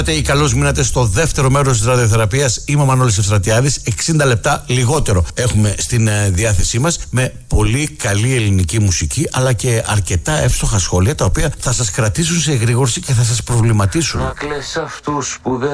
Καλώς μείνατε στο δεύτερο μέρος της ραδιοθεραπείας. Είμαι ο Μανώλης Ευστρατιάδης. 60 λεπτά λιγότερο έχουμε στην διάθεσή μας, με πολύ καλή ελληνική μουσική, αλλά και αρκετά εύστοχα σχόλια, τα οποία θα σας κρατήσουν σε εγρήγορση και θα σας προβληματίσουν. Να κλαις αυτούς που δεν